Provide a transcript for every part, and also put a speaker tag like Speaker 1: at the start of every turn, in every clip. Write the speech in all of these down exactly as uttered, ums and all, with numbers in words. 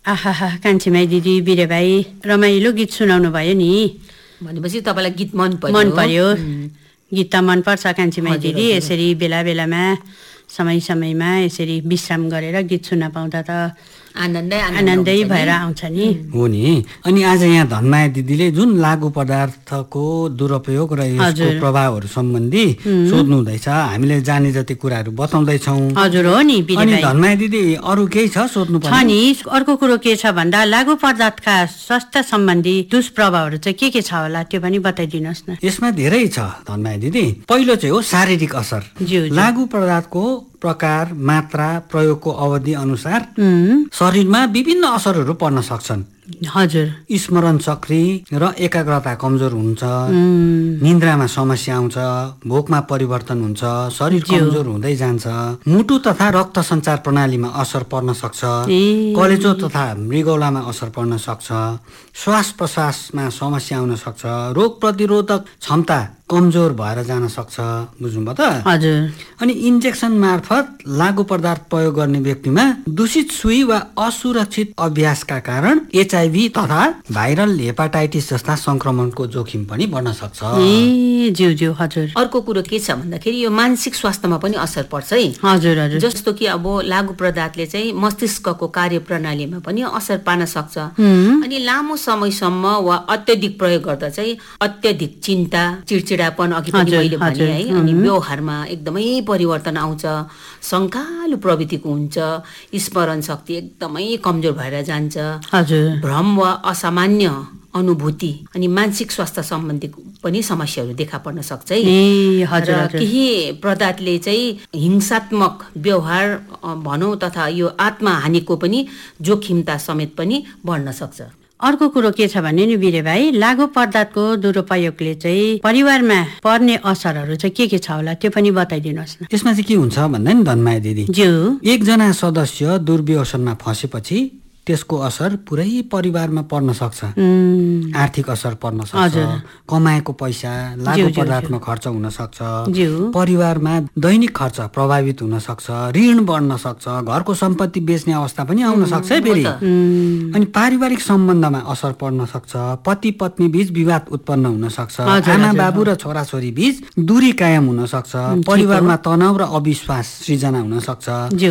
Speaker 1: आहा कान्छीमाई दिदी बिरे भाइ रमाइलो गीत सुनाउनु भयो नि।
Speaker 2: भनेपछि तपाईँलाई गीत मन पर्यो?
Speaker 1: मन पर्यो, गीत त मनपर्छ कान्छीमाई दिदी। यसरी बेला बेलामा समय समयमा यसरी विश्राम गरेर गीत सुन्न पाउँदा त
Speaker 2: आनन्दै
Speaker 1: आनन्दै भएर आउँछ नि।
Speaker 3: हो नि। अनि आज यहाँ धनमाया दिदीले जुन लागु पदार्थको दुरुपयोग र यसको प्रभावहरू सम्बन्धी सोध्नु हुँदैछ, हामीले जाने जति कुराहरू बताउँदैछौँ।
Speaker 1: हजुर हो नि।
Speaker 3: अनि धनमाया दिदी अरू केही छ सोध्नु पर्ने?
Speaker 1: छ नि। अर्को कुरो के छ भन्दा लागु पदार्थका स्वास्थ्य सम्बन्धी दुष्प्रभावहरू चाहिँ के के छ होला त्यो पनि बताइदिनुहोस् न।
Speaker 3: यसमा धेरै छ धनमाया दिदी। पहिलो चाहिँ हो शारीरिक असर। लागु पदार्थको प्रकार, मात्रा, प्रयोगको अवधि अनुसार शरीरमा विभिन्न असरहरू पर्न सक्छन्।
Speaker 1: हजुर।
Speaker 3: स्मरण शक्ति र एकाग्रता कमजोर हुन्छ, निन्द्रामा समस्या आउँछ, भोकमा परिवर्तन हुन्छ, शरीर कमजोर हुँदै जान्छ, मुटु तथा रक्त सञ्चार प्रणालीमा असर पर्न सक्छ, कलेजो तथा मृगौलामा असर पर्न सक्छ, श्वास प्रश्वासमा समस्या आउन सक्छ, रोग प्रतिरोधक क्षमता कमजोर भएर जान सक्छ। बुझ्नुभयो त?
Speaker 1: हजुर।
Speaker 3: अनि इन्जेक्सन मार्फत लागु पदार्थ प्रयोग गर्ने व्यक्तिमा दूषित सुई वा असुरक्षित अभ्यासका कारण एचआईभी तथा भाइरल हेपाटाइटिस जस्ता संक्रमणको जोखिम पनि बढ्न सक्छ।
Speaker 1: ए ज्यू ज्यू। हजुर।
Speaker 2: अर्को कुरो के छ भन्दाखेरि यो मानसिक स्वास्थ्यमा पनि असर पर्छ है।
Speaker 1: हजुर हजुर।
Speaker 2: जस्तो कि अब लागु पदार्थले चाहिँ मस्तिष्कको कार्यप्रणालीमा पनि असर पार्न सक्छ। अनि लामो समयसम्म वा अत्यधिक प्रयोग गर्दा चाहिँ अत्यधिक चिन्ता, चिडचिडापन, अघि पनि मैले भने है, अनि व्यवहारमा एकदमै परिवर्तन आउँछ, शङ्कालु प्रवृत्तिको हुन्छ, स्मरण शक्ति एकदमै कमजोर भएर जान्छ,
Speaker 1: हजुर,
Speaker 2: भ्रम वा असामान्य अनुभूति अनि मानसिक स्वास्थ्य सम्बन्धी पनि समस्याहरू देखा पर्न सक्छ है।
Speaker 1: ए हजुर हजुर।
Speaker 2: केही पदार्थले चाहिँ हिंसात्मक व्यवहार भनौँ तथा यो आत्महानिको पनि जोखिमता समेत पनि बढ्न सक्छ।
Speaker 1: अर्को कुरो के छ भने नि बिरे भाइ, लागु पदार्थको दुरुपयोगले चाहिँ परिवारमा पर्ने असरहरू चाहिँ के के छ होला त्यो पनि बताइदिनुहोस् न।
Speaker 3: यसमा चाहिँ के हुन्छ भन्दा नि धनमाया दिदी, एकजना सदस्य दुर्व्यसनमा फँसेपछि त्यसको असर पुरै परिवारमा पर्न सक्छ। आर्थिक असर पर्न सक्छ, कमाएको पैसा लागु पदार्थमा खर्च हुन सक्छ, परिवारमा दैनिक खर्च प्रभावित हुन सक्छ, ऋण बढ्न सक्छ, घरको सम्पत्ति बेच्ने अवस्था पनि आउन सक्छ है फेरि। अनि पारिवारिक सम्बन्धमा असर पर्न सक्छ, पति पत्नी बीच विवाद उत्पन्न हुन सक्छ, आमा बाबु र छोराछोरी बीच दूरी कायम हुन सक्छ, परिवारमा तनाव र अविश्वास सृजना हुन सक्छ,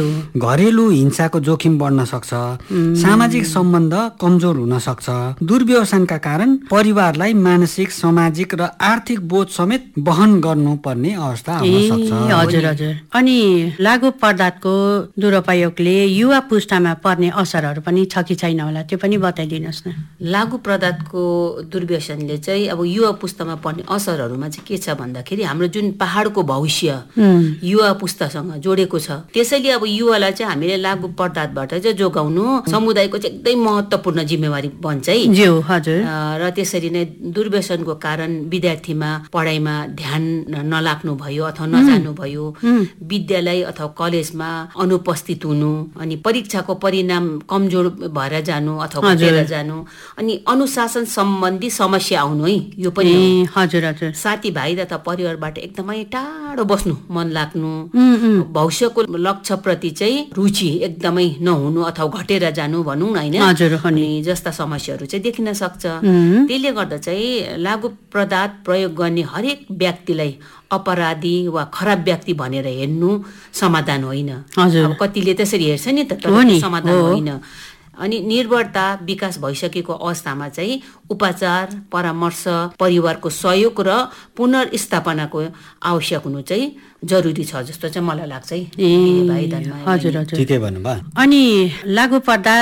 Speaker 3: घरेलु हिंसाको जोखिम बढ्न सक्छ, सामाजिक सम्बन्ध कमजोर हुन सक्छ, दुर्व्यसनका कारण परिवारलाई मानसिक, सामाजिक र आर्थिक बोझ समेत वहन गर्नुपर्ने अवस्था आउन सक्छ।
Speaker 1: हजुर हजुर। अनि लागु पदार्थको दुरुपयोगले युवा पुस्तामा पर्ने असरहरू पनि छ कि छैन होला त्यो पनि बताइदिनुहोस् न।
Speaker 2: लागु पदार्थको दुर्व्यसनले चाहिँ अब युवा पुस्तामा पर्ने असरहरूमा चाहिँ के छ भन्दाखेरि हाम्रो जुन पहाडको भविष्य युवा पुस्तासँग जोडेको छ, त्यसैले अब युवालाई चाहिँ हामीले लागु पदार्थबाट चाहिँ जोगाउनु समुदायको चाहिँ एकदमै महत्त्वपूर्ण जिम्मेवारी बन्छ है।
Speaker 1: हजुर।
Speaker 2: र त्यसरी नै दुर्व्यसनको कारण विद्यार्थीमा पढाइमा ध्यान नलाग्नु भयो अथवा नजानु भयो, विद्यालय अथवा कलेजमा अनुपस्थित हुनु, अनि परीक्षाको परिणाम कमजोर भएर जानु अथवा घटेर जानु, अनि अनुशासन सम्बन्धी समस्या आउनु है, यो पनि।
Speaker 1: हजुर हजुर।
Speaker 2: साथीभाइ तथा परिवारबाट एकदमै टाढो बस्नु मन लाग्नु, भविष्यको लक्ष्यप्रति चाहिँ रुचि एकदमै नहुनु अथवा घटेर जानु भनौँ न होइन, अनि जस्ता समस्याहरू चाहिँ देखिन सक्छ। त्यसले गर्दा चाहिँ लागु पदार्थ प्रयोग गर्ने हरेक व्यक्तिलाई अपराधी वा खराब व्यक्ति भनेर हेर्नु समाधान होइन। अब कतिले त्यसरी हेर्छ नि त, तर समाधान होइन। अनि निर्भरता विकास भइसकेको अवस्थामा चाहिँ उपचार, परामर्श, परिवारको सहयोग र पुनर्स्थापनाको आवश्यक हुनु चाहिँ जरुरी छ जस्तो चाहिँ मलाई लाग्छ है।
Speaker 1: ए हजुर हजुर,
Speaker 3: ठिकै भन्नुभयो।
Speaker 1: अनि लागु पदार्थ